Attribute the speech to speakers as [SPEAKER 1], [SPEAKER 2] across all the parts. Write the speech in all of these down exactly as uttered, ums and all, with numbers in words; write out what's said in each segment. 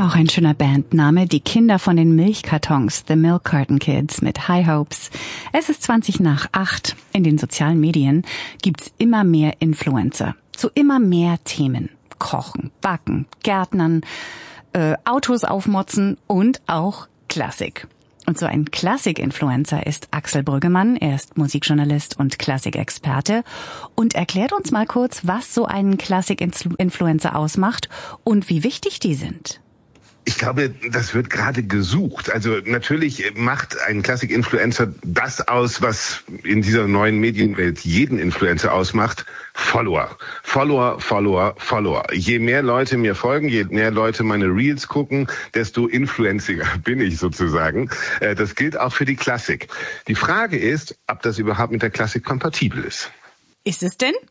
[SPEAKER 1] Auch ein schöner Bandname, die Kinder von den Milchkartons, The Milk Carton Kids mit High Hopes. Es ist zwanzig nach acht. In den sozialen Medien gibt's immer mehr Influencer zu immer mehr Themen. Kochen, Backen, Gärtnern, äh, Autos aufmotzen und auch Klassik. Und so ein Klassik-Influencer ist Axel Brüggemann. Er ist Musikjournalist und Klassikexperte und erklärt uns mal kurz, was so einen Klassik-Influencer ausmacht und wie wichtig die sind.
[SPEAKER 2] Ich glaube, das wird gerade gesucht. Also natürlich macht ein Klassik-Influencer das aus, was in dieser neuen Medienwelt jeden Influencer ausmacht. Follower. Follower, Follower, Follower. Je mehr Leute mir folgen, je mehr Leute meine Reels gucken, desto influenziger bin ich sozusagen. Das gilt auch für die Klassik. Die Frage ist, ob das überhaupt mit der Klassik kompatibel ist.
[SPEAKER 1] Ist es denn?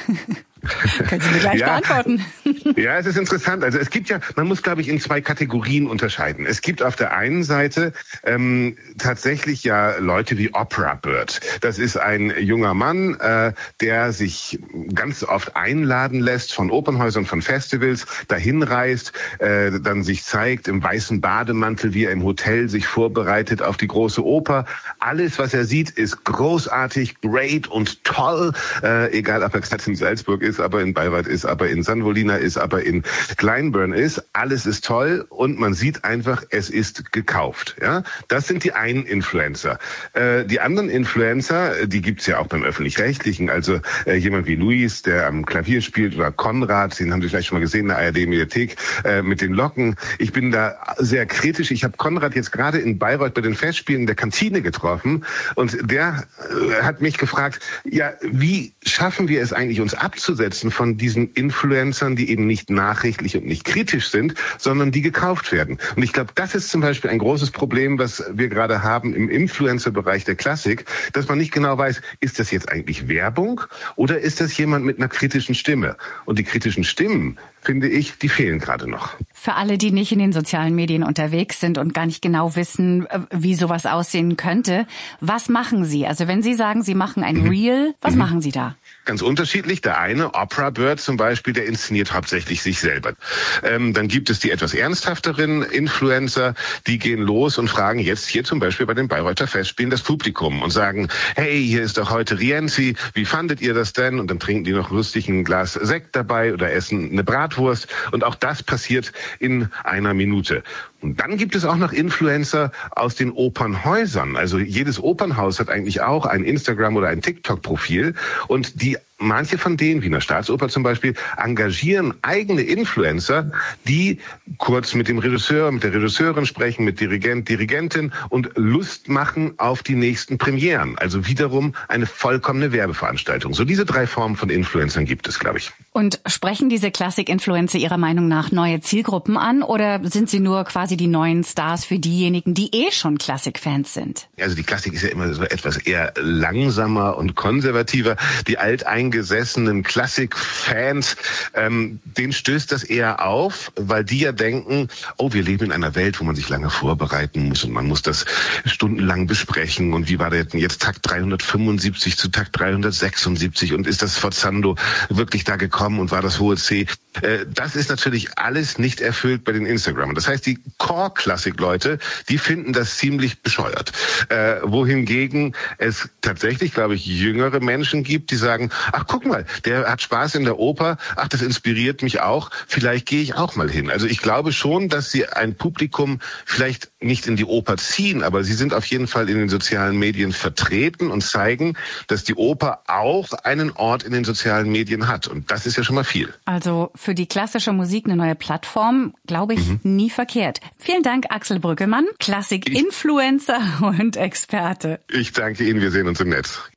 [SPEAKER 1] Können Sie mir gleich ja, beantworten.
[SPEAKER 2] Ja, es ist interessant. Also es gibt ja, man muss, glaube ich, in zwei Kategorien unterscheiden. Es gibt auf der einen Seite ähm, tatsächlich ja Leute wie Opera Bird. Das ist ein junger Mann, äh, der sich ganz oft einladen lässt von Opernhäusern, von Festivals, dahin reist, äh, dann sich zeigt im weißen Bademantel, wie er im Hotel sich vorbereitet auf die große Oper. Alles, was er sieht, ist großartig, great und toll. Äh, egal, ob er gerade in Salzburg ist, aber in Bayreuth ist, aber in San Volina ist, aber in Glyndebourne ist. Alles ist toll und man sieht einfach, es ist gekauft. Ja, das sind die einen Influencer. Äh, die anderen Influencer, die gibt's ja auch beim Öffentlich-Rechtlichen. Also äh, jemand wie Luis, der am Klavier spielt, oder Konrad, den haben Sie vielleicht schon mal gesehen in der A R D-Mediathek äh, mit den Locken. Ich bin da sehr kritisch. Ich habe Konrad jetzt gerade in Bayreuth bei den Festspielen in der Kantine getroffen und der äh, hat mich gefragt, ja, wie schaffen wir es eigentlich, uns abzusetzen von diesen Influencern, die eben nicht nachrichtlich und nicht kritisch sind, sondern die gekauft werden. Und ich glaube, das ist zum Beispiel ein großes Problem, was wir gerade haben im Influencer-Bereich der Klassik, dass man nicht genau weiß, ist das jetzt eigentlich Werbung oder ist das jemand mit einer kritischen Stimme? Und die kritischen Stimmen, finde ich, die fehlen gerade noch.
[SPEAKER 1] Für alle, die nicht in den sozialen Medien unterwegs sind und gar nicht genau wissen, wie sowas aussehen könnte, was machen Sie? Also wenn Sie sagen, Sie machen ein Reel, was mhm. machen Sie da?
[SPEAKER 2] Ganz unterschiedlich. Der eine, Opera Bird zum Beispiel, der inszeniert hauptsächlich sich selber. Ähm, dann gibt es die etwas ernsthafteren Influencer, die gehen los und fragen jetzt hier zum Beispiel bei den Bayreuther Festspielen das Publikum und sagen, hey, hier ist doch heute Rienzi, wie fandet ihr das denn? Und dann trinken die noch lustig ein Glas Sekt dabei oder essen eine Bratwurst. Und auch das passiert in einer Minute. Und dann gibt es auch noch Influencer aus den Opernhäusern. Also jedes Opernhaus hat eigentlich auch ein Instagram- oder ein TikTok-Profil. Und die manche von denen, Wiener Staatsoper zum Beispiel, engagieren eigene Influencer, die kurz mit dem Regisseur, mit der Regisseurin sprechen, mit Dirigent, Dirigentin und Lust machen auf die nächsten Premieren. Also wiederum eine vollkommene Werbeveranstaltung. So diese drei Formen von Influencern gibt es, glaube ich.
[SPEAKER 1] Und sprechen diese Klassik-Influencer Ihrer Meinung nach neue Zielgruppen an oder sind sie nur quasi die neuen Stars für diejenigen, die eh schon Klassik-Fans sind?
[SPEAKER 2] Also die Klassik ist ja immer so etwas eher langsamer und konservativer. Die alteingesessenen Klassik-Fans, ähm, denen stößt das eher auf, weil die ja denken, oh, wir leben in einer Welt, wo man sich lange vorbereiten muss und man muss das stundenlang besprechen und wie war der denn jetzt Takt dreihundertfünfundsiebzig zu Takt dreihundertsechsundsiebzig und ist das Forzando wirklich da gekommen und war das hohe C? Äh, das ist natürlich alles nicht erfüllt bei den Instagramern. Das heißt, die Core-Klassik-Leute, die finden das ziemlich bescheuert. Äh, wohingegen es tatsächlich, glaube ich, jüngere Menschen gibt, die sagen, ach, guck mal, der hat Spaß in der Oper, ach, das inspiriert mich auch, vielleicht gehe ich auch mal hin. Also ich glaube schon, dass sie ein Publikum vielleicht nicht in die Oper ziehen, aber sie sind auf jeden Fall in den sozialen Medien vertreten und zeigen, dass die Oper auch einen Ort in den sozialen Medien hat. Und das ist ja schon mal viel.
[SPEAKER 1] Also für die klassische Musik eine neue Plattform, glaube ich, mhm. nie verkehrt. Vielen Dank, Axel Brüggemann, Klassik-Influencer und Experte.
[SPEAKER 2] Ich danke Ihnen, wir sehen uns im Netz.